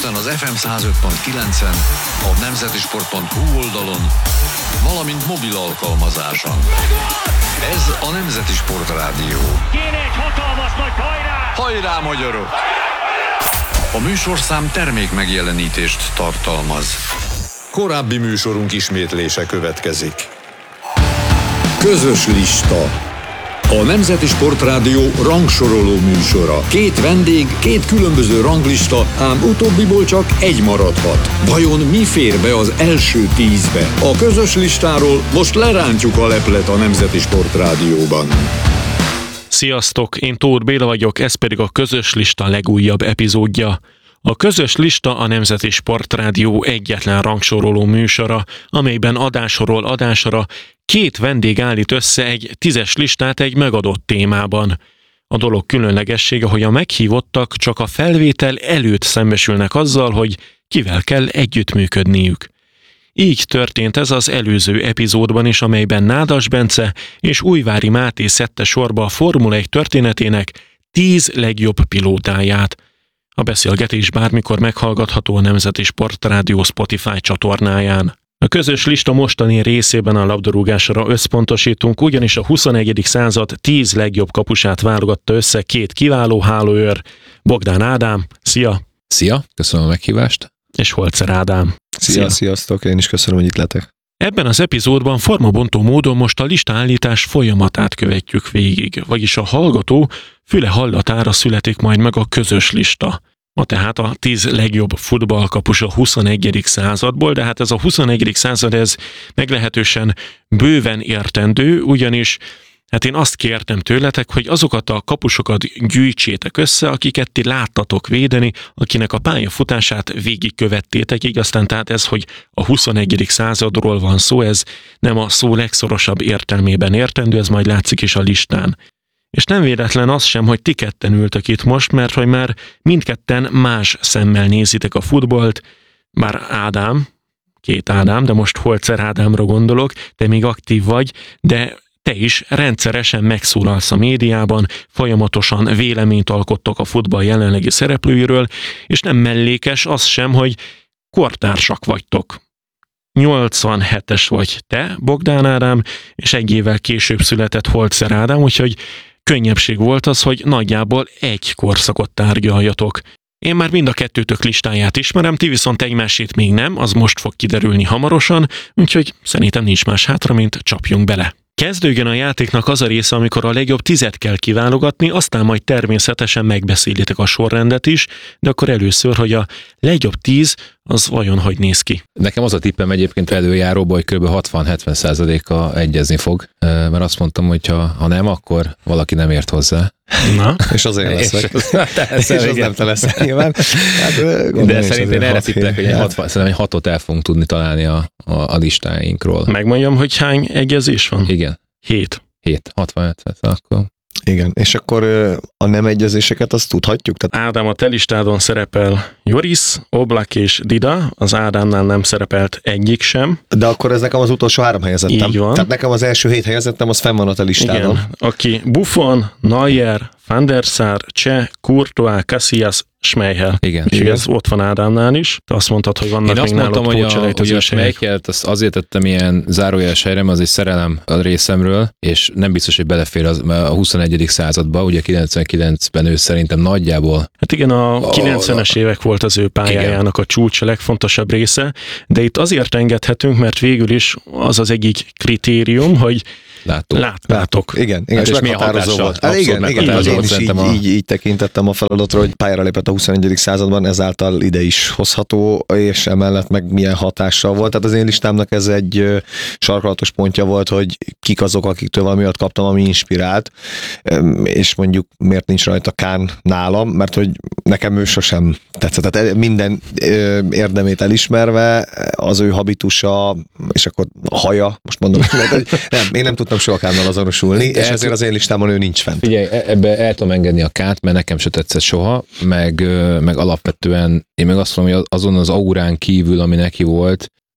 Budapesten az FM 105.9-en, a nemzetisport.hu oldalon, valamint mobil alkalmazáson. Ez a Nemzeti Sport Rádió. Kéne egy hatalmas nagy hajrá! Hajrá, magyarok! A műsorszám termék megjelenítést tartalmaz. Korábbi műsorunk ismétlése következik. Közös lista. A Nemzeti Sport Rádió rangsoroló műsora. 2 vendég, 2 különböző ranglista, ám utóbbiból csak egy maradhat. Vajon mi fér be az első 10-be? A közös listáról most lerántjuk a leplet a Nemzeti Sport Rádióban. Sziasztok, én Tóth Béla vagyok, ez pedig a közös lista legújabb epizódja. A közös lista a Nemzeti Sport Rádió egyetlen rangsoroló műsora, amelyben adásról adásra 2 vendég állít össze egy 10-es listát egy megadott témában. A dolog különlegessége, hogy a meghívottak csak a felvétel előtt szembesülnek azzal, hogy kivel kell együttműködniük. Így történt ez az előző epizódban is, amelyben Nádas Bence és Újvári Máté szedte sorba a Formula 1 történetének 10 legjobb pilótáját. A beszélgetés bármikor meghallgatható a Nemzeti Sport Rádió Spotify csatornáján. A közös lista mostani részében a labdarúgásra összpontosítunk, ugyanis a 21. század 10 legjobb kapusát válogatta össze 2 kiváló hálóőr, Bogdán Ádám, szia! Szia, köszönöm a meghívást! És Holzer Ádám. Szia, sziasztok, én is köszönöm, hogy itt lehetek. Ebben az epizódban formabontó módon most a listaállítás folyamatát követjük végig, vagyis a hallgató füle hallatára születik majd meg a közös lista. Ma tehát a 10 legjobb futballkapus a 21. századból, de hát ez a 21. század ez meglehetősen bőven értendő, ugyanis hát én azt kértem tőletek, hogy azokat a kapusokat gyűjtsétek össze, akiket ti láttatok védeni, akinek a pályafutását végigkövettétek, így aztán tehát ez, hogy a 21. századról van szó, ez nem a szó legszorosabb értelmében értendő, ez majd látszik is a listán. És nem véletlen az sem, hogy ti ketten ültök itt most, mert hogy már mindketten más szemmel nézitek a futballt, bár Ádám, 2 Ádám, de most Holzer Ádámra gondolok, te még aktív vagy, de te is rendszeresen megszólalsz a médiában, folyamatosan véleményt alkottok a futball jelenlegi szereplőiről, és nem mellékes az sem, hogy kortársak vagytok. 87-es vagy te, Bogdán Ádám, és 1 évvel később született Holzer Ádám, úgyhogy könnyebbség volt az, hogy nagyjából egy korszakot tárgyaljatok. Én már mind a kettőtök listáját ismerem, ti viszont egymásét még nem, az most fog kiderülni hamarosan, úgyhogy szerintem nincs más hátra, mint csapjunk bele. Kezdődjön a játéknak az a része, amikor a legjobb 10-et kell kiválogatni, aztán majd természetesen megbeszélitek a sorrendet is, de akkor először, hogy a legjobb 10 az vajon hogy néz ki? Nekem az a tippem egyébként előjáróban, hogy kb. 60-70%-a egyezni fog, mert azt mondtam, hogy ha nem, akkor valaki nem ért hozzá. Na, és azért leszek. És az nem te leszel nyilván. Hát, de szerintem erre tippelek, hogy szerintem 6-ot el fogunk tudni találni a listáinkról. Megmondjam, hogy hány egyezés van? Igen. 7. 60-70, akkor. Igen, és akkor a nem egyezéseket azt tudhatjuk? Tehát... Ádám, a te listádon szerepel Joris, Oblak és Dida, az Ádámnál nem szerepelt egyik sem. De akkor ez nekem az utolsó 3 helyezettem. Így van. Tehát nekem az első 7 helyezettem, az fenn van a te listádon. Igen, aki Buffon, Neuer, Van der Sar, Cseh, Courtois, Casillas, Schmeichel. Igen. És ez ott van Ádámnál is. Te azt mondtad, hogy vannak még nálad pótselejtezős hogy a Schmeichelt azért tettem ilyen zárójeles helyre, mert az egy szerelem a részemről, és nem biztos, hogy belefér a 21. századba, ugye 99-ben ő szerintem nagyjából. Hát igen, a 90-es évek volt az ő pályájának a csúcs, a legfontosabb része, de itt azért engedhetünk, mert végül is az az egyik kritérium, hogy láttátok. Igen, hát és meghatározó volt. Hát igen, én is így tekintettem a feladatra, hogy pályára lépett a 21. században, ezáltal ide is hozható, és emellett meg milyen hatással volt. Tehát az én listámnak ez egy sarkalatos pontja volt, hogy kik azok, akiktől valamiatt kaptam, ami inspirált, és mondjuk miért nincs rajta Kahn nálam, mert hogy nekem ő sosem tetszett. Tehát minden érdemét elismerve, az ő habitusa, és akkor a haja, most mondom, én nem tudtam soha Kahnnal azonosulni, és ezért az én listámon ő nincs fent. Figyelj, ebbe el tudom engedni a Kahnt, mert nekem se tetszett soha, meg alapvetően én meg azt mondom, hogy azon az aurán kívül, ami neki volt,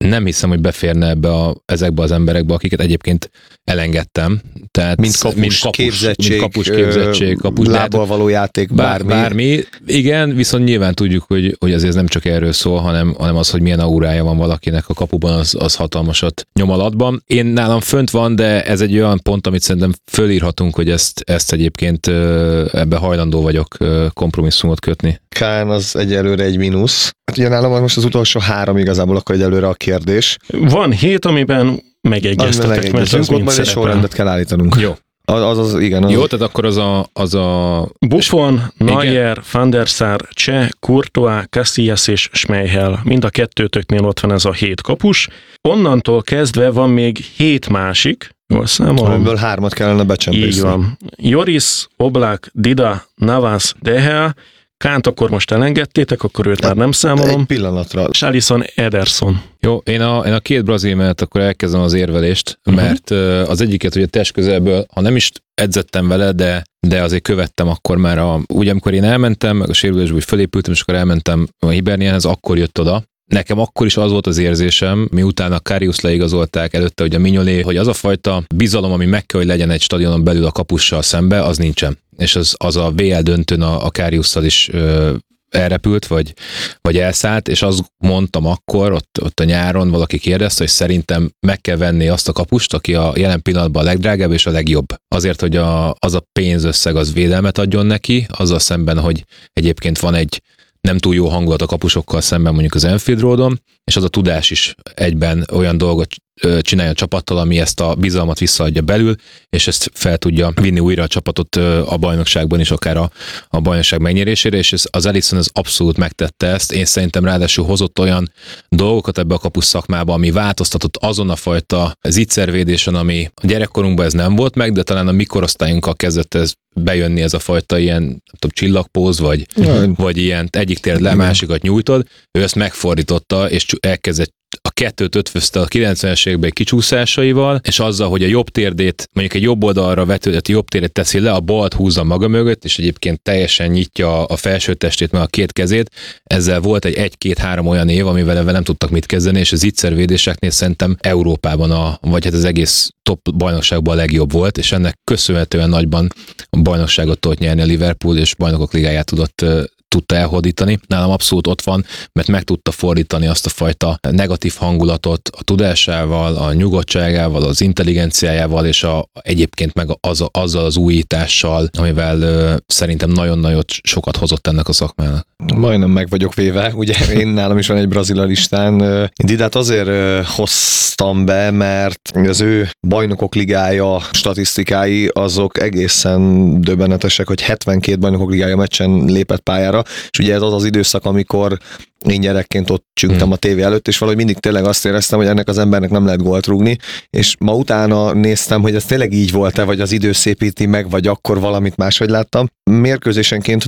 nem hiszem, hogy beférne ezekbe az emberekbe, akiket egyébként elengedtem. Tehát mint kapus képzettség, kapus, lábbal való játék, bármi. Igen, viszont nyilván tudjuk, hogy azért nem csak erről szól, hanem az, hogy milyen aurája van valakinek a kapuban, az hatalmasat nyom alatban. Én nálam fönt van, de ez egy olyan pont, amit szerintem fölírhatunk, hogy ezt egyébként ebbe hajlandó vagyok kompromisszumot kötni. Kán az egyelőre egy mínusz. Hát ugye nálam most az utolsó 3 igazából akkor egyelőre a kérdés. Van 7, amiben megegyeztetek, mert az mind szerepel. Egy sorrendet kell állítanunk. Jó. Igen. Jó, tehát akkor az a... Buffon, Neuer, Van der Sar, Cseh, Courtois, Casillas és Schmeichel. Mind a kettőtöknél ott van ez a 7 kapus. Onnantól kezdve van még 7 másik, jól számolom. Amiből 3 kellene becsempészni. Így van. Joris, Oblak, Dida, Navas, De Gea. Kánt akkor most elengedtétek, akkor őt már nem számolom. Egy pillanatra. És Alisson, Ederson. Jó, én a 2 brazil mellett akkor elkezdem az érvelést, mert az egyiket ugye test közelből, ha nem is edzettem vele, de azért követtem akkor már ugye amikor én elmentem, meg a sérülésből fölépültem, és akkor elmentem a Hiberniánhoz, akkor jött oda. Nekem akkor is az volt az érzésem, miután a Karius leigazolták, előtte ugye a Mignolet, hogy az a fajta bizalom, ami meg kell, hogy legyen egy stadionon belül a kapussal szembe, az nincsen. És az a VL döntőn a Kariusszal is elrepült, vagy elszállt, és azt mondtam akkor, ott a nyáron valaki kérdezte, hogy szerintem meg kell venni azt a kapust, aki a jelen pillanatban a legdrágább és a legjobb. Azért, hogy az a pénzösszeg az védelmet adjon neki, azzal szemben, hogy egyébként van egy nem túl jó hangulat a kapusokkal szemben mondjuk az Anfield Roadon, és az a tudás is egyben olyan dolgot csinálja a csapattal, ami ezt a bizalmat visszaadja belül, és ezt fel tudja vinni újra a csapatot a bajnokságban is, akár a bajnokság megnyerésére, és az Alisson az abszolút megtette ezt. Én szerintem ráadásul hozott olyan dolgokat ebbe a kapus szakmába, ami változtatott azon a fajta zicservédésen, ami a gyerekkorunkban ez nem volt meg, de talán a mi korosztályunkkal kezdett ez bejönni, ez a fajta ilyen csillagpóz, vagy ilyen egyik téred le, másikat nyújtod. Ő ezt megfordította, és elkezdett a 2-t ötvözte a 90-es években kicsúszásaival, és azzal, hogy a jobb térdét, mondjuk egy jobb oldalra vetődött jobb térdet teszi le, a balt húzza maga mögött, és egyébként teljesen nyitja a felső testét, meg a 2 kezét. Ezzel volt egy 1-2-3 olyan év, amivel nem tudtak mit kezdeni, és az zicservédéseknél szerintem Európában, vagy hát az egész top bajnokságban a legjobb volt, és ennek köszönhetően nagyban a bajnokságot tudott nyerni a Liverpool, és bajnokok ligáját tudta elhódítani. Nálam abszolút ott van, mert meg tudta fordítani azt a fajta negatív hangulatot a tudásával, a nyugodtságával, az intelligenciájával, és egyébként meg azzal az újítással, amivel szerintem nagyon-nagyon sokat hozott ennek a szakmának. Majdnem meg vagyok véve, ugye én nálam is van egy brazil listán. Didát azért hoztam be, mert az ő bajnokok ligája statisztikái azok egészen döbbenetesek, hogy 72 bajnokok ligája meccsen lépett pályára, és ugye ez az időszak, amikor én gyerekként ott csüngtem a tévé előtt, és valahogy mindig tényleg azt éreztem, hogy ennek az embernek nem lehet gólt rúgni, és ma utána néztem, hogy ez tényleg így volt-e, vagy az idő szépíti meg, vagy akkor valamit máshogy láttam. Mérkőzésenként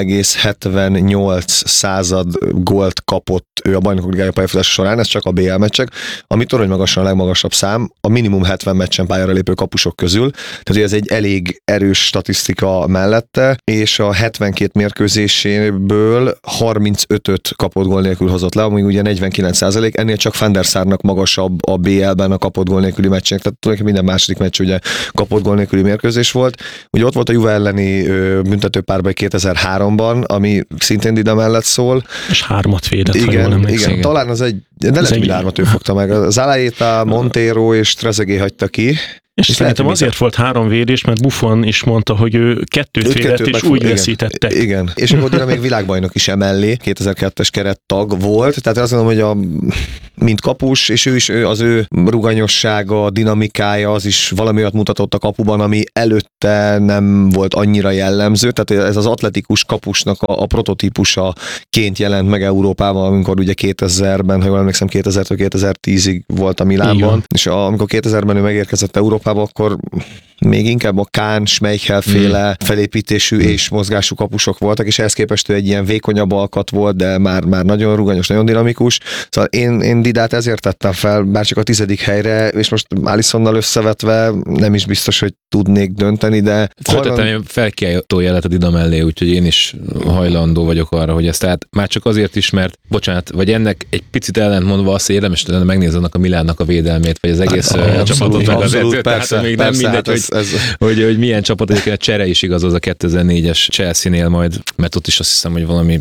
0,78 gólt kapott ő a bajnokok ligája pályafutása során, ez csak a BL meccsek, ami torony magasan a legmagasabb szám, a minimum 70 meccsen pályára lépő kapusok közül, tehát ez egy elég erős statisztika mellette, és a 72 mérkőzéséből 35-öt kapott gól nélkül hozott le, ami ugye 49%, ennél csak Van der Sarnak magasabb a BL-ben a kapott gól nélküli meccsnek, tehát tulajdonképpen minden második meccs ugye kapott gól nélküli mérkőzés volt. Ugye ott volt a Juve elleni büntetőpárbaj 2003-ban, ami szintén Dida mellett szól. És 3 védett, igen, talán az egy, de lehet, hogy 3 ő fogta meg. Zalaeta, Montero és Trezeguet hagyta ki. És szerintem azért volt 3 védés, mert Buffon is mondta, hogy ő 2 védett, és úgy veszítettek. Igen, és akkor Dida még világbajnok is emellé, 2002-es kerettag volt, tehát azt mondom, hogy mint kapus, és az ő ruganyossága, dinamikája, az is valami olyat mutatott a kapuban, ami előtte nem volt annyira jellemző, tehát ez az atletikus kapusnak a prototípusaként jelent meg Európában, amikor ugye 2000-ben, ha jól emlékszem, 2000-től 2010-ig volt a Milánban, és amikor 2000-ben ő megérkezett Európába, akkor még inkább a Kahn, Schmeichel féle felépítésű és mozgású kapusok voltak, és ehhez képest ő egy ilyen vékonyabb alkat volt, de már nagyon ruganyos, nagyon dinamikus. Szóval én Didát ezért tettem fel, bárcsak a 10. helyre, és most Alissonnal összevetve nem is biztos, hogy tudnék dönteni, de... Föltettem felkiáltó jelet a Dida mellé, úgyhogy én is hajlandó vagyok arra, hogy ezt tehát már csak azért is, mert bocsánat, vagy ennek egy picit ellentmondva azt érdemes lenne megnézni annak a Milánnak a védelmét, vagy az egész csapatot. Abszolút, persze, még nem mindegy, hogy milyen csapat, egyébként a csere is igaz az a 2004-es Chelsea-nél majd, mert ott is azt hiszem, hogy valami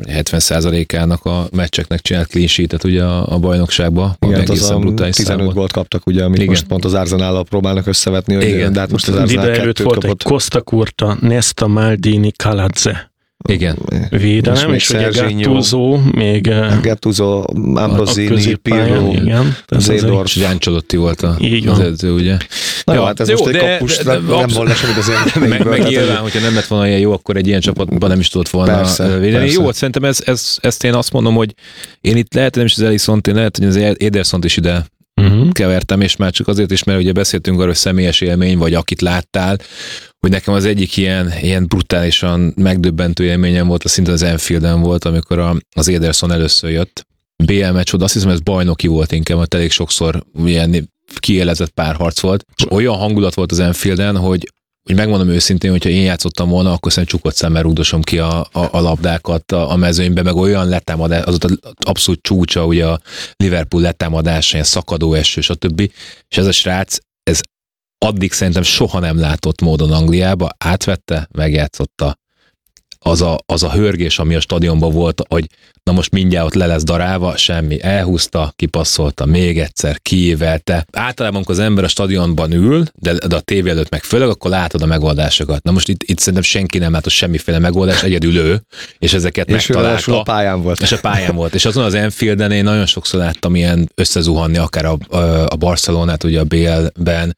70%-ának a meccseknek csinált clean sheet-et ugye a bajnokságban. Igen, az 15 gólt kaptak, ugye, amit most pont az Arsenállal próbálnak összevetni, hogy igen. De hát most az Arsenal 2-t volt egy Costa Curta, Nesta, Maldini, Kaladze. Igen. Védelem, és ugye Gattuso, még Gattuso, Ambrosini, Pirlo, Zedorf, Giancelotti volt az edző, ugye? Na jó, hát ez most egy kapus, nem volna semmit az érdemékből. Meg nyilván, hogyha nem lett volna ilyen jó, akkor egy ilyen csapatban nem is tudott volna védeni. Jó, szerintem ezt én azt mondom, hogy én itt lehet, nem is az Elissont, én lehet, hogy az Edersont is ide kevertem, és már csak azért is, mert ugye beszéltünk arról, hogy személyes élmény, vagy akit láttál, hogy nekem az egyik ilyen brutálisan megdöbbentő élményem volt, az szinte az Anfielden volt, amikor az Ederson először jött. BL meccs, azt hiszem, ez bajnoki volt inkább, mert elég sokszor ilyen kiélezett párharc volt, és olyan hangulat volt az Anfielden, hogy megmondom őszintén, hogyha én játszottam volna, akkor szerintem csukott szemmel rúgdosom ki a labdákat a mezőnybe, meg olyan letámadás, az ott abszolút csúcsa, ugye a Liverpool letámadása, ilyen szakadó eső, stb. És ez a srác, ez addig szerintem soha nem látott módon Angliába, átvette, megjátszotta. Az a hörgés, ami a stadionban volt, hogy na most mindjárt ott le lesz darálva, semmi. Elhúzta, kipasszolta, még egyszer, kiévelte. Általában, amikor az ember a stadionban ül, de a tévé előtt meg főleg, akkor látod a megoldásokat. Na most itt szerintem senki nem látott semmiféle megoldást, egyedül ő, és ezeket megtalálta. És a pályán volt. És a pályán volt. És azon az Anfielden én nagyon sokszor láttam ilyen összezuhanni, akár a Barcelonát, ugye a BL-ben,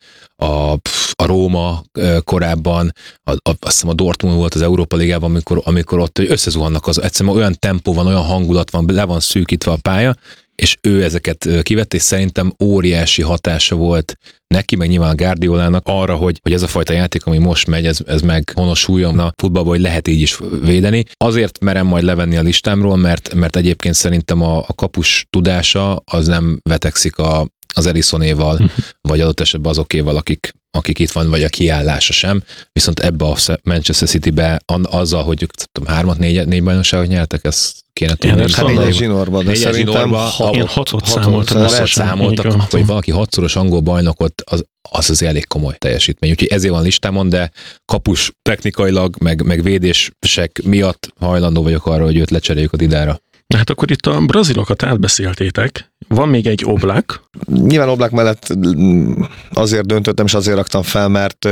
a Róma korábban, azt hiszem a Dortmund volt az Európa Ligában, amikor ott összezuhannak, egyszerűen olyan tempó van, olyan hangulat van, le van szűkítve a pálya, és ő ezeket kivette, és szerintem óriási hatása volt neki, meg nyilván a Guardiolának arra, hogy ez a fajta játék, ami most megy, ez meg honosuljon a futballban, hogy lehet így is védeni. Azért merem majd levenni a listámról, mert egyébként szerintem a kapus tudása az nem vetekszik az Elissonéval, vagy adott esetben azokéval, akik itt van, vagy a kiállása sem. Viszont ebbe a Manchester City-be azzal, hogy 3-4 bajnokságot nyertek, ezt kéne tudni. Hát 4 zsinórban, de szerintem 6-ot számoltak, hogy valaki 6-szoros angol bajnokot, az az elég komoly teljesítmény. Úgyhogy ezért van listámon, de kapus technikailag, meg védések miatt hajlandó vagyok arra, hogy őt lecseréljük a Didára. Hát akkor itt a brazilokat átbeszéltétek. Van még egy Oblak. Nyilván Oblak mellett azért döntöttem, és azért raktam fel, mert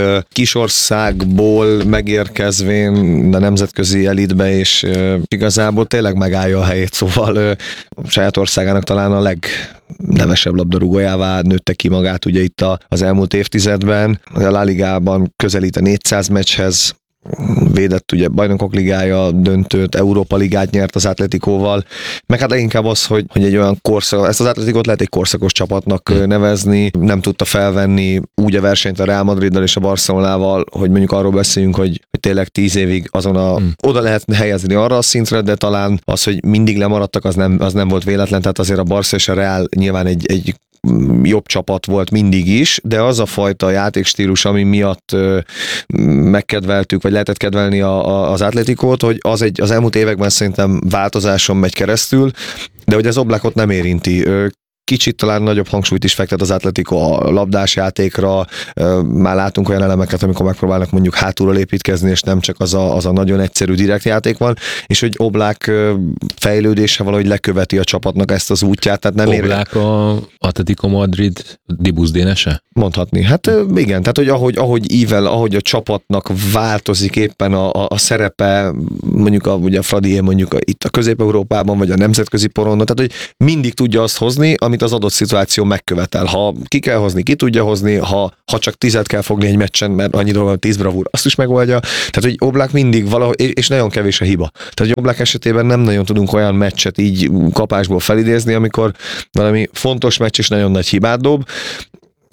kisországból megérkezvén a nemzetközi elitbe, és igazából tényleg megállja a helyét, szóval saját országának talán a legnevesebb labdarúgójává nőtte ki magát ugye itt az elmúlt évtizedben. A La Ligában közelít a 400 meccshez, védett ugye Bajnokok Ligája döntőt, Európa Ligát nyert az Atletikóval, meg hát leginkább az, hogy egy olyan korszak, ezt az Atletikót lehet egy korszakos csapatnak nevezni, nem tudta felvenni úgy a versenyt a Real Madriddal és a Barcelonával, hogy mondjuk arról beszéljünk, hogy tényleg 10 évig oda lehet helyezni arra a szintre, de talán az, hogy mindig lemaradtak, az nem volt véletlen, tehát azért a Barca és a Real nyilván egy jobb csapat volt mindig is, de az a fajta játékstílus, ami miatt megkedveltük, vagy lehetett kedvelni az Atletikót, hogy az elmúlt években szerintem változáson megy keresztül, de hogy az Oblakot nem érinti. Kicsit talán nagyobb hangsúlyt is fektet az Atletico a labdás játékra, már látunk olyan elemeket, amikor megpróbálnak mondjuk hátulról építkezni, és nem csak az a nagyon egyszerű direkt játék van, és hogy Oblak fejlődése valahogy leköveti a csapatnak ezt az útját. Tehát nem Oblak a Atletico Madrid Dibusz dénese? Mondhatni. Hát igen, tehát hogy ahogy a csapatnak változik éppen a szerepe, mondjuk ugye a Fradié mondjuk itt a Közép-Európában, vagy a nemzetközi porondon, tehát hogy mindig tudja azt hozni, amit az adott szituáció megkövetel. Ha ki kell hozni, ki tudja hozni, ha csak 10 kell fogni egy meccsen, mert annyi dolga van, 10 bravúr, azt is megoldja. Tehát, hogy Oblak mindig valahogy, és nagyon kevés a hiba. Tehát, hogy Oblak esetében nem nagyon tudunk olyan meccset így kapásból felidézni, amikor valami fontos meccs is nagyon nagy hibát dob.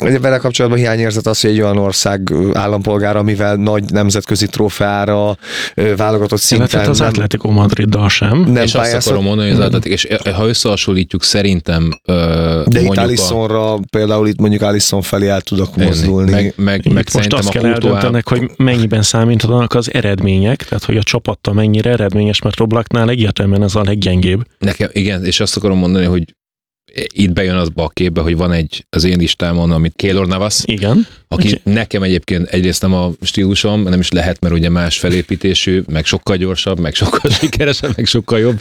Vele kapcsolatban hiányérzet az, hogy egy olyan ország állampolgára, amivel nagy nemzetközi trófeára válogatott szinten. Tehát az Atletico Madriddal sem. Nem és azt akarom mondani, hogy az Atletico, és ha összehasonlítjuk, szerintem de itt Alissonra, például itt mondjuk Alisson felé el tudok mozdulni. Meg most azt kell eldöntenek, hogy mennyiben számítanak az eredmények, tehát hogy a csapattal mennyire eredményes, mert Oblaknál egyértelműen ez a leggyengébb. Nekem, igen, és azt akarom mondani, hogy itt bejön azba a képbe, hogy van az én listámon, amit Keylor Navas, igen. Aki nekem egyébként egyrészt nem a stílusom, nem is lehet, mert ugye más felépítésű, meg sokkal gyorsabb, meg sokkal sikeresebb, meg sokkal jobb,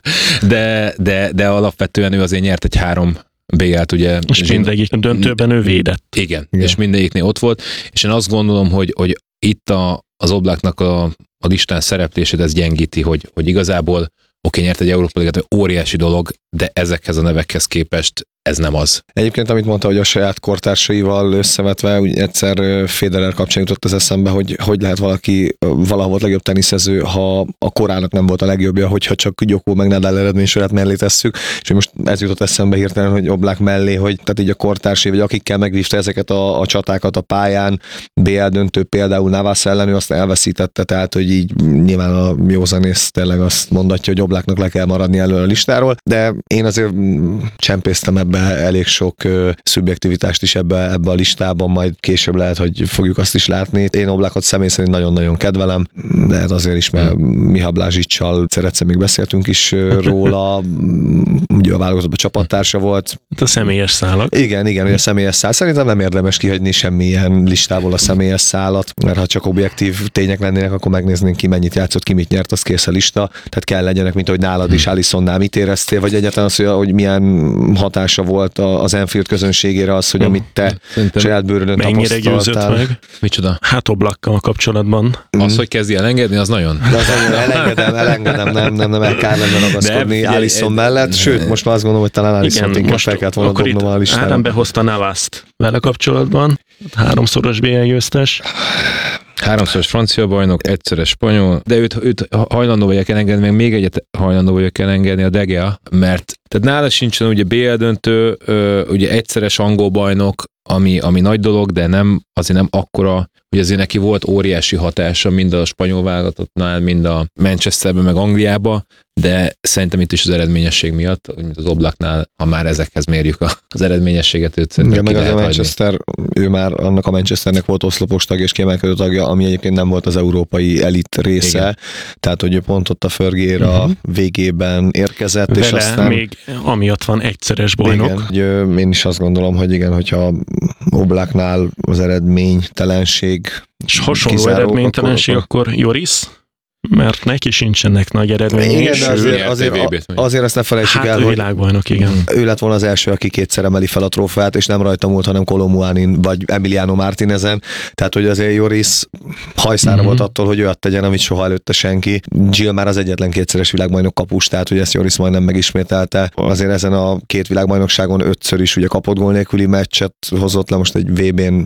de alapvetően ő azért nyert egy 3 BL-t, ugye. És mindegyik döntőben ő védett. Igen, és mindegyiknél ott volt, és én azt gondolom, hogy itt az Oblaknak a listán szereplését ez gyengíti, hogy igazából nyert egy Európa Ligát, óriási dolog, de ezekhez a nevekhez képest ez nem az. Egyébként, amit mondta, hogy a saját kortársaival összevetve, úgy egyszer Federer kapcsán jutott az eszembe, hogy lehet valaki valahol volt legjobb teniszező, ha a korának nem volt a legjobbja, hogyha csak Djokovic meg Nadal eredménysorát mellé tesszük, és most ez jutott eszembe hirtelen, hogy Oblak mellé, hogy tehát így a kortársai, vagy akikkel megvívta ezeket a csatákat a pályán, BL döntő például Navas ellen, ő azt elveszítette, tehát hogy így nyilván a józanész tényleg azt mondatja, hogy Oblaknak le kell maradni elől a listáról, de én azért csempésztem ebbe elég sok szubjektivitást is ebbe a listában, majd később lehet, hogy fogjuk azt is látni. Én Oblakot személy szerint nagyon-nagyon kedvelem, de hát azért is, mert Miha Blázsicsal egyszer még beszéltünk is róla, ugye a válogatottban csapattársa volt. A személyes szálak. Igen, hogy a személyes szál. Szerintem nem érdemes kihagyni semmilyen listából a személyes szálat, mert ha csak objektív tények lennének, akkor megnéznénk ki, mennyit játszott, ki mit nyert, az kész a lista. Tehát kell legyenek, mint ahogy nálad is, Alissonnál mit éreztél, vagy egyáltalán az, hogy milyen hatása volt az Anfield közönségére az, hogy amit te saját bőrödön mennyire győzött meg? Micsoda? Hát Oblakkal kapcsolatban. Az, hogy kezdi elengedni, az nagyon. Elengedem, nem el kell lenne ragaszkodni Alisson mellett, sőt, most már azt gondolom, hogy talán Alisson inkább fel kellett volna dobnom a listára. Ádám behozta Navast vele kapcsolatban, 3-szoros BL győztes. 3-szoros francia bajnok, egyszeres spanyol, de őt hajlandó vagyok elengedni, meg még egyet hajlandó vagyok elengedni, a De Gea, mert tehát nála sincsen ugye BL döntő, ugye egyszeres angol bajnok, ami nagy dolog, de azért nem akkora, hogy azért neki volt óriási hatása mind a spanyol válogatottnál, mind a Manchesterben, meg Angliába, de szerintem itt is az eredményesség miatt, mint az Oblaknál, ha már ezekhez mérjük az eredményességet, őt szerintem meg az a Manchester, ő már annak a Manchesternek volt oszlopos tagja és kiemelkedő tagja, ami egyébként nem volt az európai elit része, igen. Tehát hogy ő pont ott a Fergéra végében érkezett, vele és aztán még amiatt van egyszeres bajnok. Igen, én is azt gondolom, hogy igen, hogyha Oblaknál az eredménytelenség és hasonló eredménytelenség, akkor Joris? Mert neki sincsenek nagy eredményei. Igen, de azért azt ne felejtsük el, hogy világbajnok, igen. Ő lett volna az első, aki kétszer emeli fel a trófeát, és nem rajta múlt, hanem Kolomuanin vagy Emiliano Martinezen. Tehát, hogy azért Joris hajszára volt attól, hogy ő azt tegyen, amit soha előtte senki. Gil már az egyetlen kétszeres világbajnok kapus, tehát, hogy ezt Joris majdnem megismételte. Azért ezen a 2 világbajnokságon 5-ször is ugye kapott gól nélküli meccset hozott le, most egy VB-n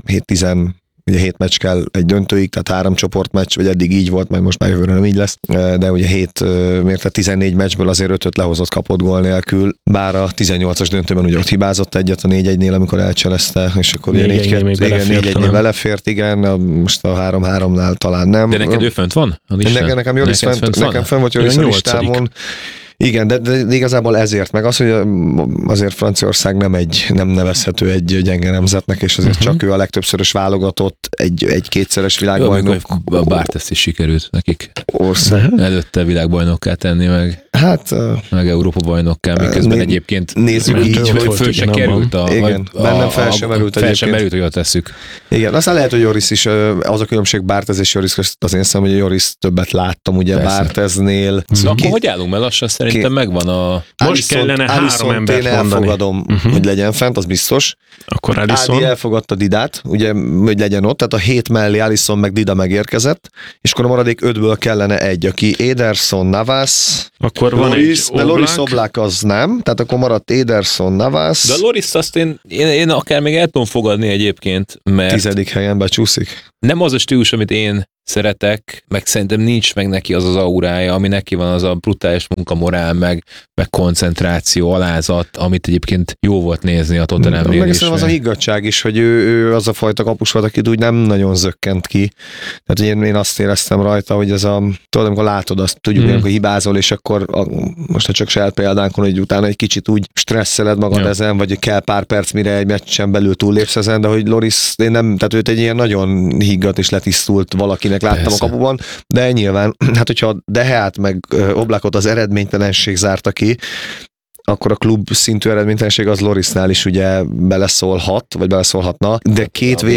7 meccs kell egy döntőig, tehát 3 csoportmeccs, vagy eddig így volt, majd most már jövőre nem így lesz, de ugye 14 meccsből azért 5-öt lehozott kapott gól nélkül, bár a 18-as döntőben ugye ott hibázott egyet a 4-1-nél, amikor elcselezte, és akkor ugye 4-1-nél belefért, igen, most a 3-3-nál talán nem. De neked ő fönt van? Nekem Joris nekem fönn volt Joris a listámon. Igen, de igazából ezért, meg az, hogy azért Franciaország nem nevezhető egy gyenge nemzetnek, és azért csak ő a legtöbbszörös válogatott, egy kétszeres világbajnok. A Barthez is sikerült nekik. Előtte világbajnokká tenni meg. Hát, meg Európa bajnokká, miközben egyébként nézzük így, hogy föl se került bennem fel sem merült egyébként. Fel sem merült, hogy ott tesszük. Igen, aztán lehet, hogy Joris is, az a különbség Barthez és Joris között az én szemem, hogy Joris többet láttam ugye Bartheznél. Akkor hogy állunk, mert lassan szerintem megvan a... Most kellene 3 embert mondani. Én elfogadom, hogy legyen fent, az biztos. Akkor Alisson. Ádi elfogadta Didát, ugye, hogy legyen ott, tehát a 7 mellé Alisson meg Dida megérkezett, és akkor a maradék 5-ből kellene egy, aki Ederson, Navas, akkor van Loris, de Loris Oblak az nem, tehát akkor maradt Ederson, Navas. De Loris azt én akár még el tudom fogadni egyébként, mert... 10. helyen becsúszik. Nem az a stílus, amit én szeretek, meg szerintem nincs meg neki az aurája, ami neki van, az a brutális munkamorál, meg koncentráció, alázat, amit egyébként jó volt nézni a Tottenhamnél. Meg szerintem az a higgadtság is, hogy ő az a fajta kapus volt, akit úgy nem nagyon zökkent ki. Tehát én azt éreztem rajta, hogy ez tudod, amikor látod azt, tudjuk, amikor hibázol, és akkor most ha csak saját példánkon, hogy utána egy kicsit úgy stresszeled magad ezen, vagy kell pár perc, mire egy meccsen belül túllépsz ezen, de hogy Loris, tehát őt egy ilyen nagyon higgadt és letisztult valakinek láttam a kapuban, de nyilván, hát hogyha Deheát meg Oblakot az eredménytelenség zárta ki, akkor a klub szintű eredménytelenség az Lorisnál is ugye beleszólhat, vagy beleszólhatna, de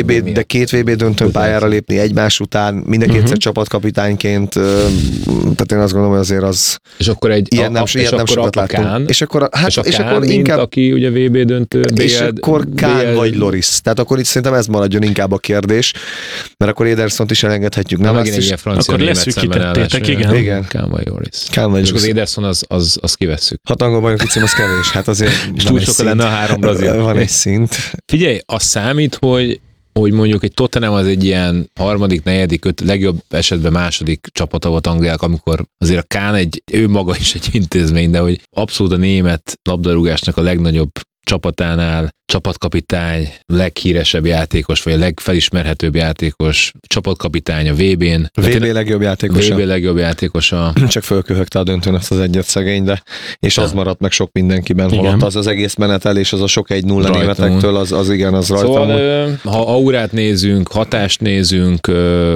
két VB döntő pályára lépni egymás után, minden kétszer csapatkapitányként, tehát én azt gondolom, hogy azért az és akkor ilyen nem sokat láttunk. És akkor inkább aki ugye VB döntő, és akkor Kán vagy Loris. Tehát akkor itt szerintem ez maradjon inkább a kérdés, mert akkor Edersont is elengedhetjük. Nem megint egy ilyen francia német leszűkítettétek, igen. Kán vagy Loris. És az Ederson az kivesszük. Hat angol bajnok az kevés, hát azért és túl sokkal lenne a 3 brazil. Van egy szint. Figyelj, az számít, hogy mondjuk egy Tottenham az egy ilyen 3., 4., 5., legjobb esetben 2. csapata volt Angliának, amikor azért a Kán ő maga is egy intézmény, de hogy abszolút a német labdarúgásnak a legnagyobb csapatánál csapatkapitány, leghíresebb játékos, vagy a legfelismerhetőbb játékos, csapatkapitány a VB-n. VB legjobb játékosa. VB legjobb játékosa. Csak fölköhögte a döntőn azt az egyet szegény, de és az maradt meg sok mindenkiben, holott az egész menetelés, az a sok 1-0 németektől, az igen, az rajta. Szóval, ha aurát nézünk, hatást nézünk,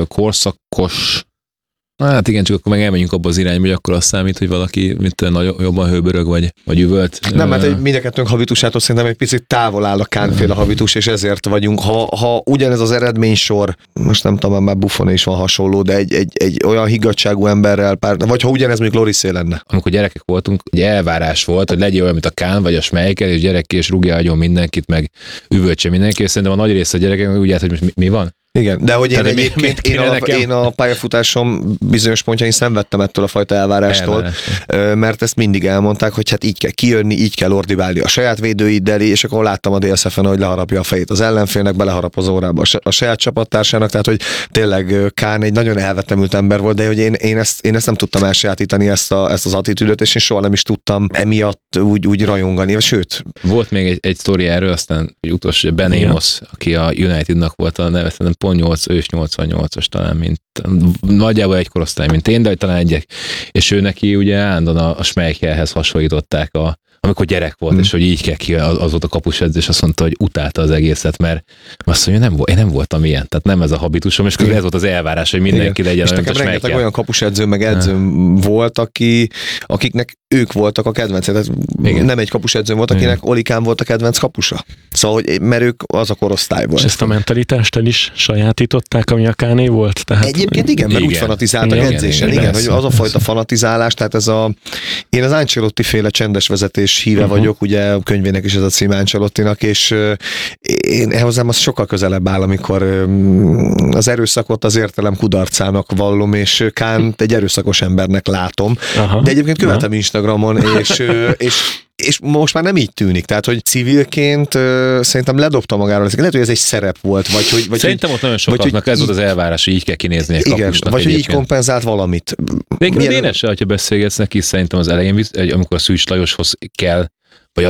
korszakos. Hát igen, csak akkor meg elmegyünk abba az irányba, hogy akkor az számít, hogy valaki jobban hőbörög, vagy üvölt. Nem, hát mind a kettőnk habitusától szerintem egy picit távol áll a Kánféle habitus, és ezért vagyunk. Ha ugyanez az eredménysor, most nem tudom, már Buffon is van hasonló, de egy olyan higgadtságú emberrel, vagy ha ugyanez mondjuk Loriszé lenne. Amikor gyerekek voltunk, egy elvárás volt, hogy legyél olyan, mint a Kán, vagy a Schmeichel, és gyerek és rúgja agyon mindenkit, meg üvöltse mindenki, és szerintem a nagy része a gyerekek úgy állt, hogy most mi van? Igen, de hogy én a pályafutásom bizonyos pontjain szenvedtem ettől a fajta elvárástól, mert ezt mindig elmondták, hogy hát így kell kijönni, így kell ordibálni a saját védőiddel, és akkor láttam a DSF-en, hogy leharapja a fejét az ellenfélnek, beleharap az órába a saját csapattársának, tehát hogy tényleg Kán egy nagyon elvetemült ember volt, de hogy én ezt nem tudtam elsajátítani, ezt az attitűdöt, és én soha nem is tudtam emiatt úgy rajongani, sőt. Volt még egy sztori erről, aztán utolsó Ben Amos, aki a Unitednak volt a neve, pont 88-as talán, mint nagyjából egy korosztály, mint én, de talán egyek. És ő neki ugye állandóan a Schmeichelhez hasonlították, amikor gyerek volt, és hogy így kell ki, az volt a kapusedző, és azt mondta, hogy utálta az egészet, mert azt mondja, én nem voltam ilyen, tehát nem ez a habitusom, és ez volt az elvárás, hogy mindenki legyen olyan, mint a Schmeichel. És nekem olyan kapusedző, meg edzőm volt, akiknek ők voltak a kedvencek, tehát nem egy kapusedző volt, akinek Olikán volt a kedvenc kapusa. Szóval, mert ők az a korosztály volt. És ezt a mentalitást el is sajátították, ami a Káné volt? Tehát... Egyébként igen, mert úgy fanatizáltak edzésen, igen, hogy az a fajta fanatizálás, tehát én az Ancelotti féle csendes vezetés híve vagyok, ugye a könyvének is ez a cím Ancelottinak, és én hozzám az sokkal közelebb áll, amikor az erőszakot az értelem kudarcának vallom, és Kánt egy erőszakos embernek látom, de egyébként követem Instagramon, és most már nem így tűnik, tehát, hogy civilként szerintem ledobta magáról. Lehet, hogy ez egy szerep volt, vagy szerintem ott nagyon sokaknak ez volt az elvárás, hogy így kell kinézni egy kapusnak. Vagy hogy így kompenzált valamit. De Dénes, hogyha beszélgetsz neki, szerintem az elején, amikor a Szűcs Lajoshoz kell, vagy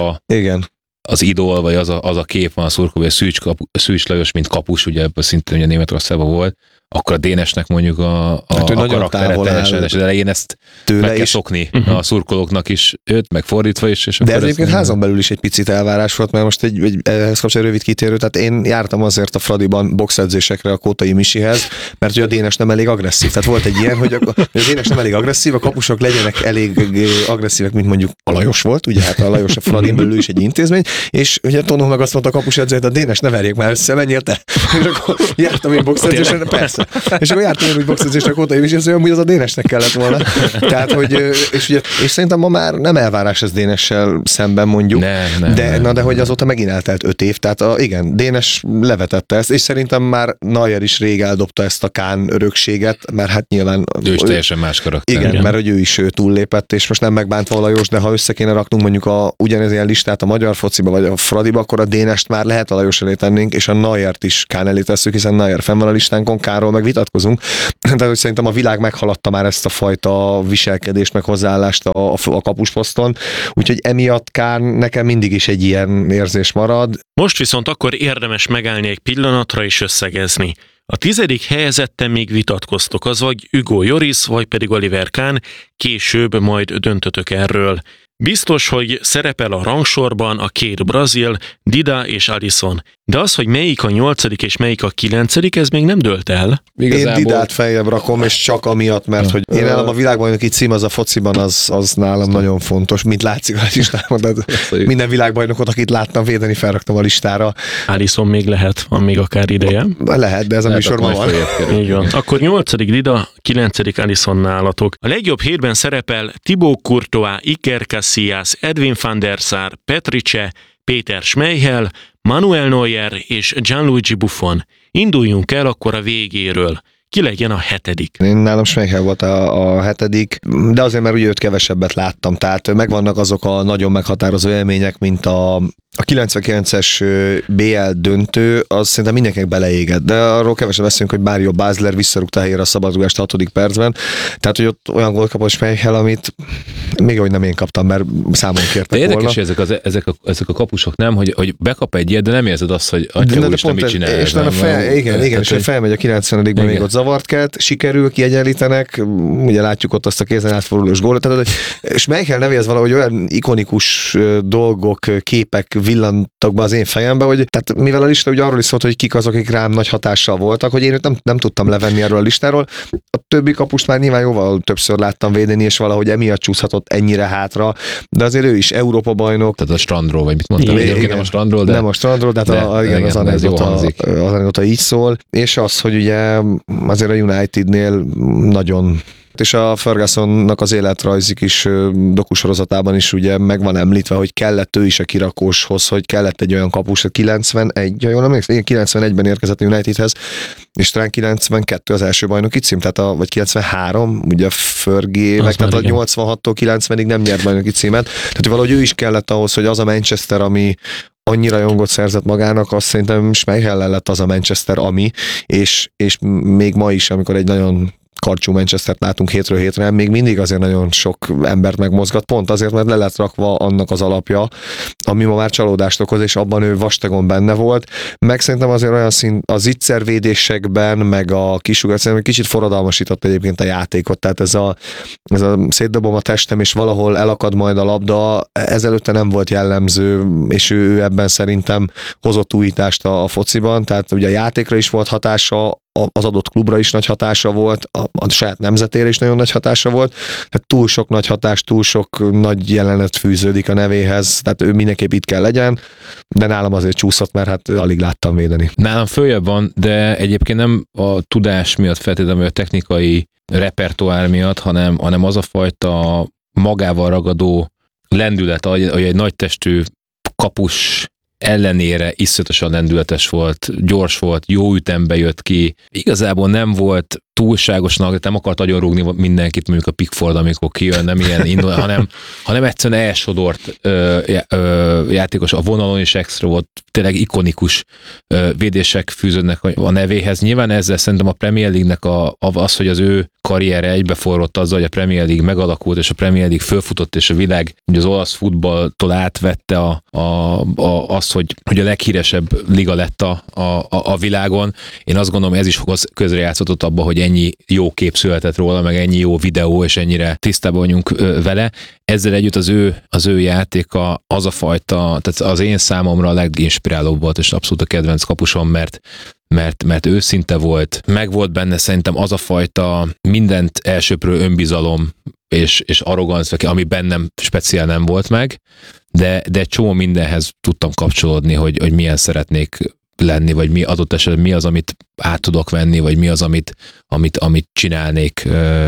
az idol, vagy az a kép van a szurkoló, hogy a Szűcs Lajos, mint kapus, ugye ebből szintén ugye Németországban volt, akkor a Dénesnek mondjuk a karaktere teljesen, és az elején ezt meg kell szokni a szurkolóknak is, őt meg fordítva is. És de ez egyébként házon belül is egy picit elvárás volt, mert most ehhez kapcsolatban rövid kitérő, tehát én jártam azért a Fradiban boxedzésekre a Kótai Misihez, mert ugye a Dénes nem elég agresszív. Tehát volt egy ilyen, hogy a Dénes nem elég agresszív, a kapusok legyenek elég agresszívek, mint mondjuk a Lajos volt, ugye hát a Lajos a Fradin belül is egy intézmény, és ugye Tonó meg azt mondta a kapusedző, hogy a Dénes ne verjék már össze, menjél te. És akkor jártam én boxedzésre, persze. És akkor jártam én úgy boxedzésre a Kótai Misi, és amúgy az a Dénesnek kellett volna. Tehát, hogy, és szerintem ma már nem elvárás ez Dénessel szemben mondjuk, de hogy azóta megint eltelt 5 év, tehát igen, Dénes levetette ezt, és szerintem már Neuer is rég eldobta ezt a Kán örökséget, mert hát nyilván... Ő is teljesen más karakter. Igen, mert hogy ő is túllépett, és most nem megbántva a Lajos, de ha össze kéne raknunk mondjuk ugyanez ilyen listát a magyar fociba, vagy a Fradiba, akkor a Dénest már lehet a Lajos elé tennénk, és a Neuert is Kán elé tesszük, hiszen Neuer fenn van a listánkon, Kánról meg vitatkozunk, de hogy szerintem a világ meghaladta már ezt a fajta viselkedést, meg hozzáállást a kapusposzton, úgyhogy emiatt Kán nekem mindig is egy ilyen érzés marad. Most viszont akkor érdemes megállni egy pillanatra és összegezni. A 10. helyezetten még vitatkoztok, az vagy Hugo Lloris, vagy pedig Oliver Kahn, később majd döntötök erről. Biztos, hogy szerepel a rangsorban a két brazil, Dida és Alisson. De az, hogy melyik a 8. és melyik a 9., ez még nem dölt el. Igazából... Én Didát feljebb rakom, és csak amiatt, mert hogy én nálam a világbajnoki cím az a fociban, az nálam nagyon fontos, mint látszik a listámon. Minden világbajnokot, akit láttam védeni, felraktam a listára. Alisson még lehet, van még akár ideje. Lehet, de ez a műsorban van. Így van. Akkor 8. Dida, 9. Alisson nálatok. A legjobb hétben szerepel Thibaut Courtois, Iker Casillas, Edwin van der Sar, Petrice, Péter Schmeichel, Manuel Neuer és Gianluigi Buffon. Induljunk el akkor a végéről. Ki legyen a 7. Én nálam Schmeichel volt a 7., de azért, mert ugye őt kevesebbet láttam, tehát megvannak azok a nagyon meghatározó élmények, mint a 99-es BL döntő, az szerintem mindenkinek beleégett, de arról kevesen beszélünk, hogy Mario Basler visszarúgta a helyére a szabadrúgást 6. percben, tehát hogy ott olyan gólt kapott Schmeichel, amit még ahogy nem én kaptam, mert számon kértek volna. De érdekes, ezek a kapusok nem, hogy bekap egy ilyet, de nem érzed azt, hogy úristen, mit csinál. És igen, és felmegy a 90-ben még ott zavart kelt, sikerül, kiegyenlítenek, ugye látjuk ott azt a kézen átfordulós gólt, tehát Schmeichel nevéhez valahogy olyan ikonikus dolgok, képek villantak be az én fejembe, hogy tehát mivel a lista ugye arról is szólt, hogy kik azok, akik rám nagy hatással voltak, hogy én őt nem tudtam levenni erről a listáról. A többi kapust már nyilván jóval többször láttam védeni, és valahogy emiatt csúszhatott ennyire hátra, de azért ő is Európa bajnok. Tehát a strandról, vagy mit mondtam? Nem a strandról, de... Nem a strandról, de az anekdota így szól, és az, hogy ugye azért a Unitednél nagyon... És a Fergusonnak az életrajzi kis dokusorozatában is ugye meg van említve, hogy kellett ő is a kirakóshoz, hogy kellett egy olyan kapus, 91, jól emlékszem, 91-ben érkezett a Unitedhez, és talán 92 az első bajnoki cím, tehát vagy 93, ugye a Fergie-nek, tehát a 86-tól 90-ig nem nyert bajnoki címet, tehát valahogy ő is kellett ahhoz, hogy az a Manchester, ami annyira jongot szerzett magának, azt szerintem Schmeichel lett az a Manchester, ami, és még ma is, amikor egy nagyon karcsú Manchestert látunk hétről hétre, még mindig azért nagyon sok embert megmozgat, pont azért, mert le lett rakva annak az alapja, ami ma már csalódást okoz, és abban ő vastagon benne volt. Meg szerintem azért olyan szint az ittszervédésekben, meg a kisugár, szerintem kicsit forradalmasított egyébként a játékot, tehát ez a szétdobom a testem, és valahol elakad majd a labda, ezelőtte nem volt jellemző, és ő ebben szerintem hozott újítást a fociban, tehát ugye a játékra is volt hatása, az adott klubra is nagy hatása volt, a saját nemzetére is nagyon nagy hatása volt, tehát túl sok nagy hatás, túl sok nagy jelenet fűződik a nevéhez, tehát ő mindenképp itt kell legyen, de nálam azért csúszott, mert hát alig láttam védeni. Nálam följebb van, de egyébként nem a tudás miatt feltétlenül, vagy a technikai repertoár miatt, hanem az a fajta magával ragadó lendület, hogy egy nagy testű kapus ellenére iszonyatosan lendületes volt, gyors volt, jó ütembe jött ki. Igazából nem volt túlságosnak, nem akart agyonrúgni mindenkit, mondjuk a Pickford, amikor kijön, nem ilyen indul, hanem egyszerűen elsodort játékos, a vonalon is extra volt, tényleg ikonikus védések fűződnek a nevéhez. Nyilván ezzel szerintem a Premier League-nek az, hogy az ő karriere egybeforrott azzal, hogy a Premier League megalakult, és a Premier League fölfutott, és a világ ugye az olasz futballtól átvette azt, hogy a leghíresebb liga lett a világon. Én azt gondolom, ez is közrejátszott abba, hogy ennyi jó kép született róla, meg ennyi jó videó, és ennyire tisztában vagyunk vele. Ezzel együtt az ő játéka az a fajta, tehát az én számomra a leginspirálóbb volt, és abszolút a kedvenc kapusom, mert őszinte volt, meg volt benne szerintem az a fajta mindent elsöprő önbizalom és arrogancia, ami bennem speciál nem volt meg, de csomó mindenhez tudtam kapcsolódni, hogy milyen szeretnék lenni, vagy mi adott esetben mi az, amit át tudok venni, vagy mi az, amit csinálnék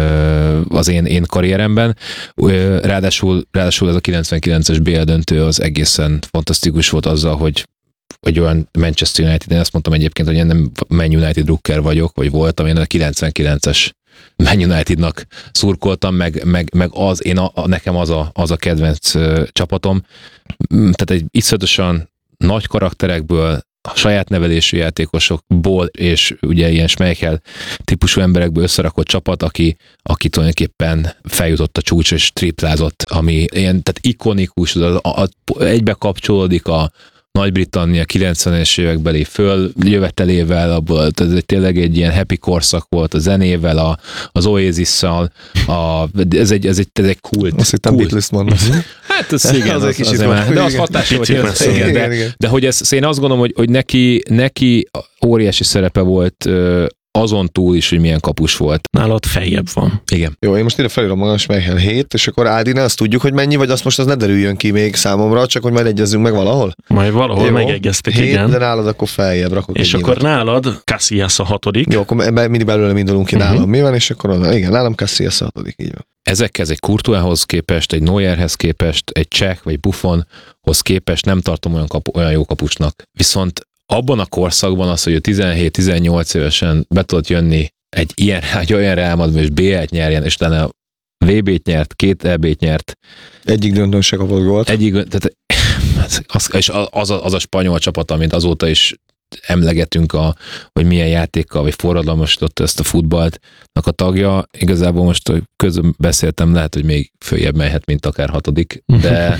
az én karrieremben. Ráadásul ez a 99-es BL döntő az egészen fantasztikus volt azzal, hogy olyan Manchester United, én azt mondtam egyébként, hogy én nem Man United drukker vagyok, vagy voltam, én a 99-es Man Unitednak szurkoltam, meg nekem az a kedvenc csapatom. Tehát egy iszonyatosan nagy karakterekből, a saját nevelésű játékosokból, és ugye ilyen Schmeichel típusú emberekből összerakott csapat, aki tulajdonképpen feljutott a csúcs és triplázott, ami ilyen, tehát ikonikus, egybe kapcsolódik a Nagy-Britannia 90-es évekbeli följövetelével, abból ez tényleg egy ilyen happy korszak volt a zenével, az Oasis-szal, ez egy kult. Azt hittem Beatles mondasz. Hát ez igen, de az hatása, hogy de hogy én azt gondolom, hogy neki óriási szerepe volt azon túl is, hogy milyen kapus volt. Nálad feljebb van. Igen. Jó, én most ide felírom magam, Schmeichel 7, és akkor Ádi, azt tudjuk, hogy mennyi, vagy azt most az ne derüljön ki még számomra, csak hogy majd egyezzünk meg valahol? Majd valahol megegyeztek, 7, igen. De nálad akkor feljebb rakok. És akkor nálad Casillas a 6. Jó, akkor mindig belőle indulunk ki nálam. Mi van, és akkor oda. Igen, nálam Casillas a 6. Így van. Ezekhez egy Courtoishoz képest, egy Neuerhez képest, egy Cech vagy Buffonhoz képest nem tartom olyan jó kapusnak. Viszont abban a korszakban az, hogy a 17-18 évesen be tudott jönni egy olyan Real Madrid, és BL-t nyerjen, és utána VB-t nyert, 2 EB-t nyert. Egyik döntőn se kapott gólt. Tehát és az a spanyol csapat, amit azóta is emlegetünk, hogy milyen játékkal, vagy forradalmasította ezt a futballt, a tagja, igazából most közben beszéltem, lehet, hogy még följebb mehet, mint akár 6. De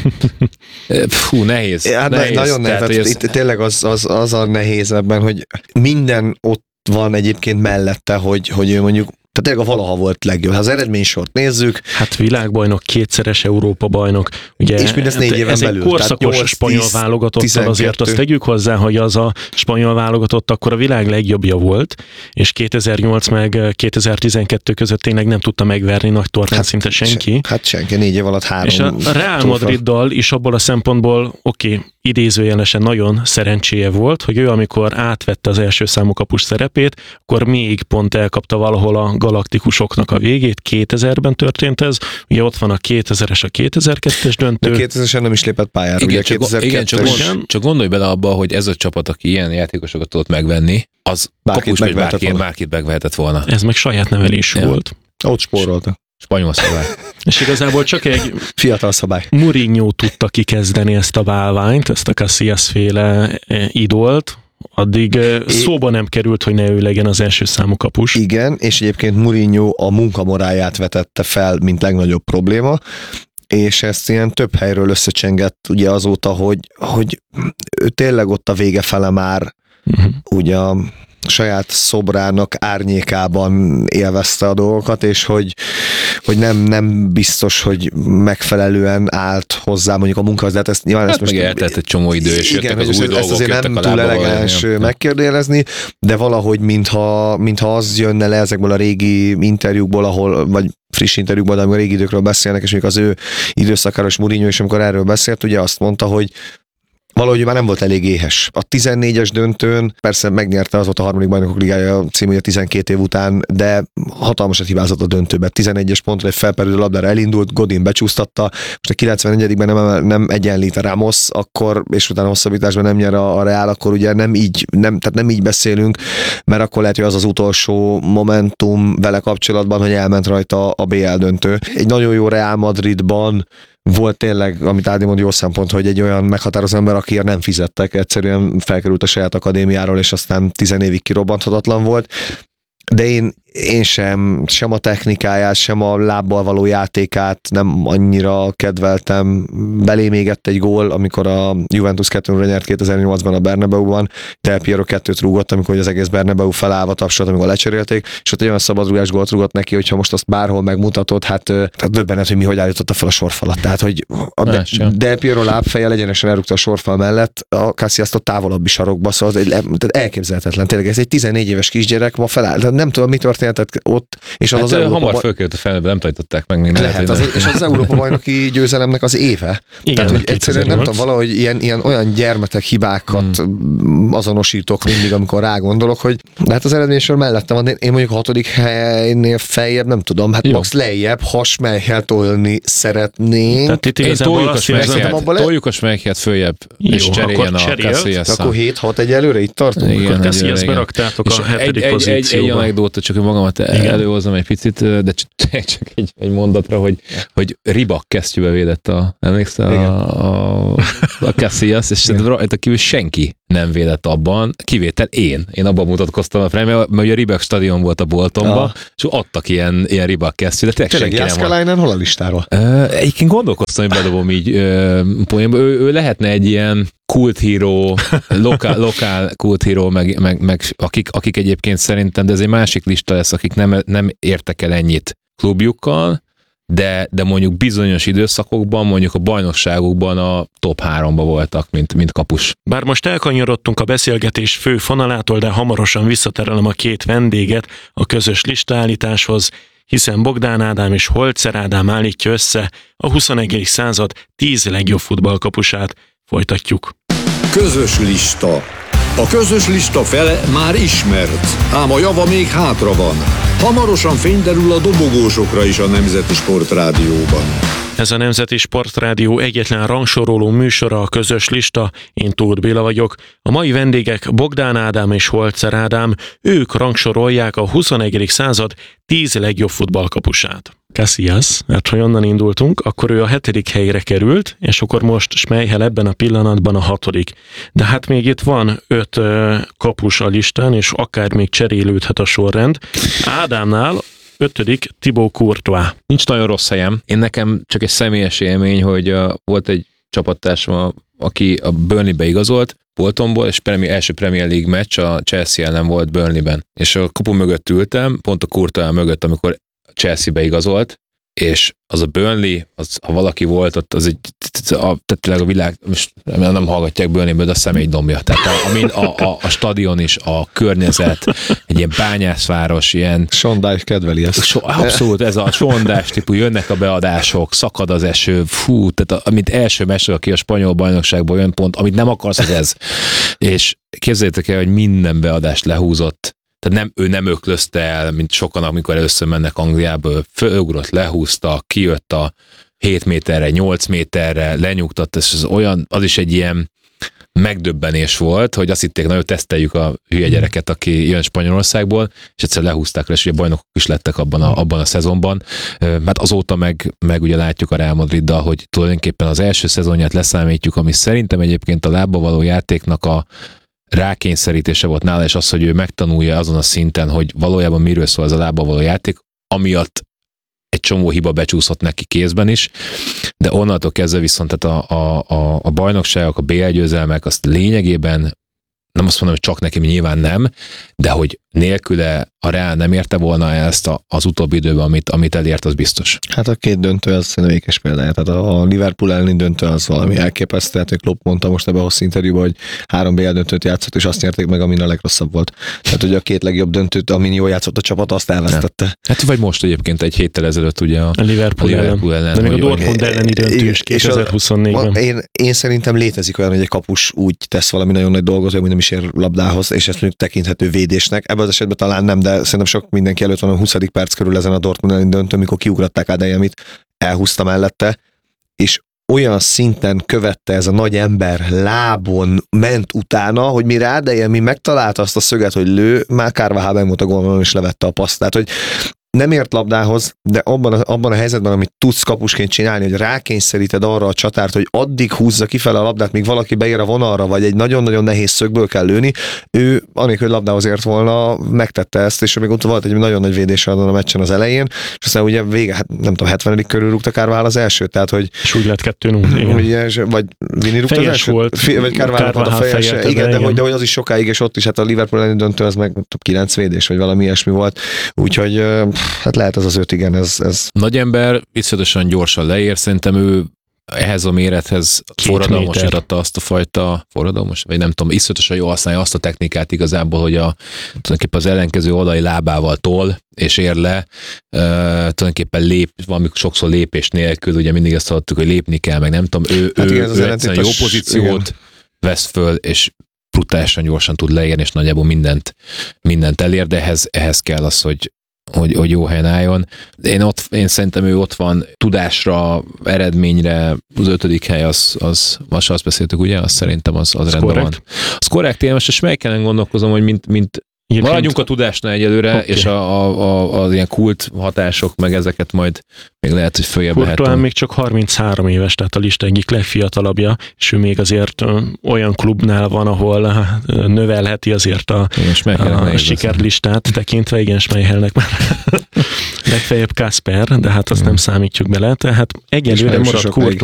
nehéz. Ja, nehéz. Nagyon nehéz. Itt tényleg az a nehéz ebben, hogy minden ott van egyébként mellette, hogy ő mondjuk, tehát tényleg a valaha volt legjobb. Ha az eredménysort nézzük. Hát világbajnok, 2-szeres Európa-bajnok. Ugye, és mindez 4 éven belül. Ez egy korszakos 8, spanyol válogatottal, azért azt tegyük hozzá, hogy az a spanyol válogatott akkor a világ legjobbja volt, és 2008 meg 2012 között tényleg nem tudta megverni nagy tornán szinte senki. Senki, 4 év alatt 3. És a Real Madriddal is abból a szempontból, idézőjelesen nagyon szerencséje volt, hogy ő amikor átvette az első számú kapus szerepét, akkor még pont elkapta valahol a galaktikusoknak a végét, 2000-ben történt ez, ugye ott van a 2000-es, a 2002-es döntő. De 2000-esen nem is lépett pályára, igen, ugye csak gondolj bele abba, hogy ez a csapat, aki ilyen játékosokat tudott megvenni, az kapus, hogy bárkit megvehetett volna. Ez meg saját nevelésű volt. Ott spóroltak. Spanyol szabály. És igazából csak egy fiatal szabály. Mourinho tudta kikezdeni ezt a bálványt, ezt a Casillas-féle idolt, addig szóba nem került, hogy ne ő legyen az első számú kapus. Igen, és egyébként Mourinho a munkamoráját vetette fel, mint legnagyobb probléma, és ezt ilyen több helyről összecsengett ugye azóta, hogy ő tényleg ott a vége fele már ugye a saját szobrának árnyékában élvezte a dolgokat, és hogy nem biztos, hogy megfelelően állt hozzá mondjuk a munkahoz, de hát ezt nyilván ezt most eltelt egy csomó idő, és igen, az új ezt azért nem túl elegáns megkérdőjelezni, de valahogy mintha az jönne le ezekből a régi interjúkból, vagy friss interjúkban, de amikor a régi időkről beszélnek, és még az ő időszakáros Mourinho is, amikor erről beszélt, ugye azt mondta, hogy valahogy már nem volt elég éhes. A 14-es döntőn persze megnyerte az ott a harmadik bajnokok ligája című 12 év után, de hatalmasat hibázott a döntőbe. 11-es pontra egy felperülő labdára elindult, Godin becsúsztatta, most a 94-ben nem egyenlít a Ramos, akkor, és utána hosszabbításban nem nyer a Real, akkor ugye nem így beszélünk, mert akkor lehet, hogy az utolsó momentum vele kapcsolatban, hogy elment rajta a BL döntő. Egy nagyon jó Real Madridban volt tényleg, amit Ádi mond, jó szempont, hogy egy olyan meghatározó ember, akiért nem fizettek, egyszerűen felkerült a saját akadémiáról, és aztán 10 évig kirobbanthatatlan volt. De én sem a technikáját, sem a lábbal való játékát nem annyira kedveltem. Belém egy gól, amikor a Juventus 2-0 nyert 2008-ban a Bernabeuban, Del Piero 2-t rúgott, amikor az egész Bernabeu felállva tapsolt, amikor lecserélték, és ott egy olyan szabadrúgás gólt rúgott neki, hogyha most azt bárhol megmutatod, hát döbbenet, hogy hogy állította fel a sorfalat. Tehát, hogy a Del Piero lábfejjel egyenesen elrúgta a sorfal mellett, a Casillas-t távolabbi sarokba, szóval elképzelhetetlen. Tényleg ez egy 14 éves kisgyerek ma feláll. Nem tudom, mi történt ott, és az hamar fölkerült a felbe, nem tajtották meg még. És az Európa-bajnoki győzelemnek az éve. Igen, tehát, hogy egyszerűen nem tudom, valahogy ilyen olyan gyermetek hibákat azonosítok mindig, amikor rágondolok, hogy hát az eredménysor mellettem van, én mondjuk a 6. helynél feljebb, nem tudom, hát max lejjebb, ha Schmeichel tolni szeretnénk. Tehát itt igazából toljuk a Schmeichelt följebb, és cseréljen a Casillas-szal. Akkor 7-6 egyelőre itt tartunk. Akkor Casillas beraktátok a 7. pozícióba. Egy anekdóta, csak magamat előhozom egy picit, de csak egy mondatra, hogy Ribak kesztyűbe védett emlékszel a a Casillas, és rajta kívül senki nem védett abban, kivétel én abban mutatkoztam a Premier, mert a Ribak stadion volt a Boltonban, és adtak ilyen Ribak Casillas, de tényleg senki nem volt. Hol a listáról? Egyébként gondolkoztam, hogy bedobom így poénba. Ő lehetne egy ilyen kulthíró, lokál kulthíró, meg akik egyébként szerintem, de ez egy másik lista lesz, akik nem értek el ennyit klubjukkal, de mondjuk bizonyos időszakokban, mondjuk a bajnokságokban a top 3-ba voltak, mint kapus. Bár most elkanyarodtunk a beszélgetés fő fonalától, de hamarosan visszaterelem a két vendéget a közös listaállításhoz, hiszen Bogdán Ádám és Holzer Ádám állítja össze a 21. század 10 legjobb futballkapusát. Folytatjuk. Közös lista. A közös lista fele már ismert, ám a java még hátra van. Hamarosan fényderül a dobogósokra is a Nemzeti Sportrádióban. Ez a Nemzeti Sportrádió egyetlen rangsoroló műsora, a közös lista. Én Tóth Béla vagyok. A mai vendégek Bogdán Ádám és Holzer Ádám. Ők rangsorolják a 21. század 10 legjobb futballkapusát. Casillas, mert ha onnan indultunk, akkor ő a 7. helyre került, és akkor most Schmeichel ebben a pillanatban a 6. De hát még itt van 5 kapus a listán, és akár még cserélődhet a sorrend. Ádámnál 5. Thibaut Courtois. Nincs nagyon rossz helyem. Én nekem csak egy személyes élmény, hogy volt egy csapattársam, aki a Burnley-be igazolt, Boltonból, és első Premier League meccs a Chelsea ellen volt Burnley-ben. És a kapu mögött ültem, pont a Courtois mögött, amikor Chelsea-be igazolt, és az a Burnley, ha valaki volt ott, az egy, tehát a világ, most nem hallgatják Burnleyből, de a személy dombja. Tehát a stadion is, a környezet, egy ilyen bányászváros, ilyen... Sondás kedveli ezt. Abszolút, ez a sondás típú, jönnek a beadások, szakad az eső, tehát amit első meccs, aki a spanyol bajnokságból jön pont, amit nem akarsz, az ez. És képzeljétek el, hogy minden beadást lehúzott. Tehát ő nem öklözte el, mint sokan, amikor először mennek Angliába, fölugrott, lehúzta, kijött a 7 méterre, 8 méterre, lenyugtatta, és az is egy ilyen megdöbbenés volt, hogy azt hitték, nagyon teszteljük a hülye gyereket, aki jön Spanyolországból, és egyszer lehúzták le, és ugye bajnokok is lettek abban a szezonban. Hát azóta meg ugye látjuk a Real Madriddal, hogy tulajdonképpen az első szezonját leszámítjuk, ami szerintem egyébként a lábba való játéknak a rákényszerítése volt nála, és az, hogy ő megtanulja azon a szinten, hogy valójában miről szól ez a lábba való játék, amiatt egy csomó hiba becsúszott neki kézben is, de onnantól kezdve viszont tehát a bajnokságok, a BL győzelmek, azt lényegében nem azt mondom, hogy csak neki nyilván nem, de hogy nélküle a Real nem érte volna ezt az utóbbi időben, amit elért, az biztos. Hát a 2 döntő az szerintem ékes példája. Tehát a Liverpool elleni döntő az valami elképesztő. Tehát, hogy Klopp mondta most ebbe a hosszú interjúban, hogy 3 BL döntőt játszott, és azt nyerték meg, amin a legrosszabb volt. Tehát, hogy a 2 legjobb döntőt, amin jól játszott a csapat, azt elvesztette. Hát vagy most egyébként egy héttel ezelőtt ugye a Liverpool ellen. De még a Dortmund elleni döntő is 2024-ben. Én szerintem létezik olyan, hogy egy kapus úgy tesz valami nagyon nagy dolgot, hogy nem is ér labdához, és ezt mondjuk tekinthető védésnek. Ebben az esetben talán nem, de szerintem sok mindenki előtt van a 20. perc körül ezen a Dortmund elleni döntő, amikor kiugratták Adeyemit, elhúzta mellette, és olyan szinten követte ez a nagy ember, lábon ment utána, hogy mire Adeyemi megtalálta azt a szöget, hogy lő, már Carvajal volt a gólvonalon, és levette a paszt. Tehát, hogy nem ért labdához, de abban a helyzetben, amit tudsz kapusként csinálni, hogy rákényszeríted arra a csatárt, hogy addig húzza kifele a labdát, míg valaki beér a vonalra, vagy egy nagyon-nagyon nehéz szögből kell lőni, ő anélkül, hogy labdához ért volna, megtette ezt, és még ott volt egy nagyon nagy védés a meccsen az elején, és aztán ugye vége, hát nem tudom, 70. körül rúgta Carvajal az elsőt, tehát hogy... És úgy lett 2-0. Vagy Vini rúgta az elsőt? Vagy Carvajal a fejes. Igen, de hogy az is sokáig, és ott is, hát a Liverpool elleni döntő, az meg 9 védés, vagy valami ilyesmi volt. Úgyhogy hát lehet az 5, igen, ez... Nagy ember, iszonyatosan gyorsan leér, szerintem ő ehhez a mérethez forradalmasította azt a fajta vagy nem tudom, iszonyatosan jól használja azt a technikát igazából, hogy tulajdonképpen az ellenkező oldali lábával tol, és ér le, tulajdonképpen lép, valamikor sokszor lépés nélkül, ugye mindig ezt hallottuk, hogy lépni kell, meg nem tudom, ő egyszerűen jó pozíciót vesz föl, és brutálisan gyorsan tud leérni, és nagyjából mindent elér, de ehhez kell az, hogy jó helyen álljon. Én szerintem ő ott van tudásra, eredményre, az 5. hely, az most azt beszéltük, ugye? Azt szerintem az rendben van. Az korrekt, én most a Schmeichelen gondolkozom, hogy mint Maradjunk a tudásnál egyelőre, okay. És az ilyen kult hatások, meg ezeket majd még lehet, hogy följebb lehet. Courtois még csak 33 éves, tehát a lista egyik legfiatalabbja, és ő még azért olyan klubnál van, ahol növelheti azért a sikerlistát tekintve, igen, Schmeichelnek már legfeljebb Kasper, de hát azt nem számítjuk bele, tehát egyelőre most Courtois